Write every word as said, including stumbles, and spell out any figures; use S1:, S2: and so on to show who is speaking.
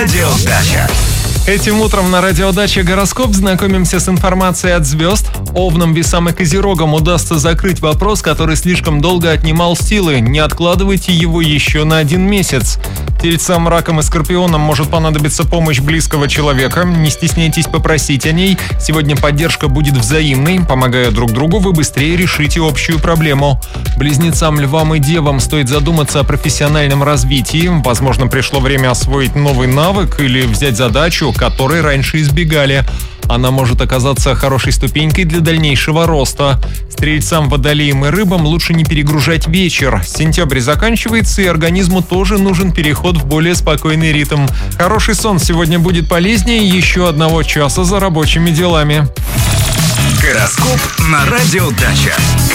S1: Радиодача.
S2: Этим утром на радиодаче «Гороскоп» знакомимся с информацией от звезд. Овнам, весам и козерогам удастся закрыть вопрос, который слишком долго отнимал силы. Не откладывайте его еще на один месяц. Тельцам, ракам и скорпионам может понадобиться помощь близкого человека. Не стесняйтесь попросить о ней. Сегодня поддержка будет взаимной. Помогая друг другу, вы быстрее решите общую проблему. Близнецам, львам и девам стоит задуматься о профессиональном развитии. Возможно, пришло время освоить новый навык или взять задачу, которой раньше избегали. Она может оказаться хорошей ступенькой для дальнейшего роста. Стрельцам, водолеям и рыбам лучше не перегружать вечер. Сентябрь заканчивается, и организму тоже нужен переход в более спокойный ритм. Хороший сон сегодня будет полезнее еще одного часа за рабочими делами.
S1: Гороскоп на Радиодача.